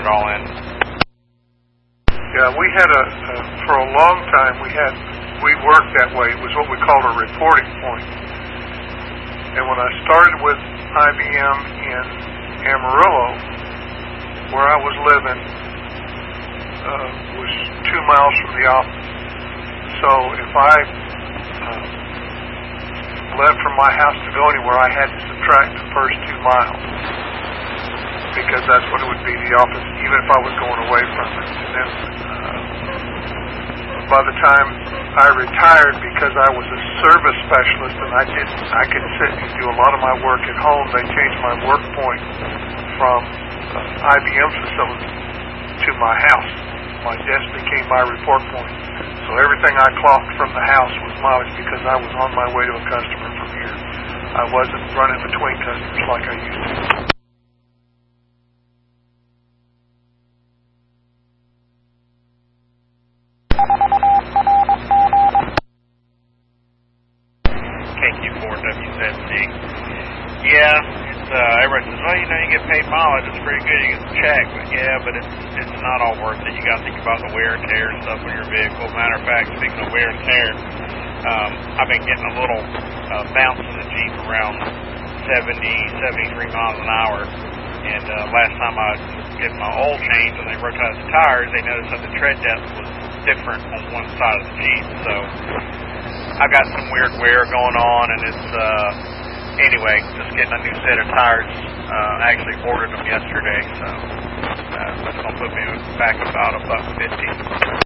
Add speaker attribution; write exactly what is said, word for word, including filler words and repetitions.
Speaker 1: it all in.
Speaker 2: Yeah, we had a, uh, for a long time, we had, we worked that way. It was what we called a reporting point. And when I started with I B M in Amarillo, where I was living, uh, was two miles from the office. So if I uh, left from my house to go anywhere, I had to subtract the first two miles. Because that's what it would be, the office, even if I was going away from it. And then uh, by the time I retired, because I was a service specialist and I did, I could sit and do a lot of my work at home, they changed my work point from uh, I B M facility to my house. My desk became my report point. So everything I clocked from the house was mileage because I was on my way to a customer from here. I wasn't running between customers like I used to.
Speaker 1: K Q four W Z C. Yeah, it's, uh, everybody says, well, you know, you get paid mileage, it's pretty good, you get the check, but yeah, but it's it's not all worth it. You got to think about the wear and tear and stuff on your vehicle. Matter of fact, speaking of wear and tear, um, I've been getting a little uh, bounce in the Jeep around seventy, seventy-three miles an hour, and uh, last time I was getting my oil changed and they rotated the tires, they noticed that the tread depth was different on one side of the Jeep, so I got some weird wear going on, and it's, uh, anyway, just getting a new set of tires. Uh, I actually ordered them yesterday, so uh, that's going to put me back about a buck fifty.